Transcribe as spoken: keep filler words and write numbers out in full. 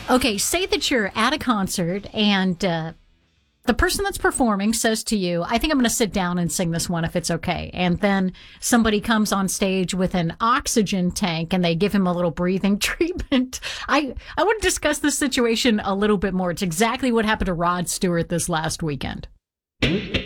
Okay, say that you're at a concert and uh, the person that's performing says to you, I think I'm going to sit down and sing this one if it's okay. And then somebody comes on stage with an oxygen tank and they give him a little breathing treatment. I, I want to discuss this situation a little bit more. It's exactly what happened to Rod Stewart this last weekend.